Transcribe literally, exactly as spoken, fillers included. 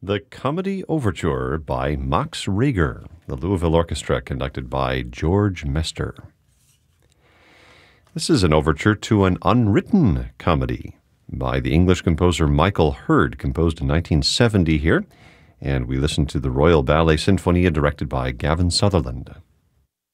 The Comedy Overture by Max Reger, the Louisville Orchestra, conducted by George Mester. This is an overture to an unwritten comedy by the English composer Michael Hurd, composed in nineteen seventy here, and we listen to the Royal Ballet Sinfonia directed by Gavin Sutherland.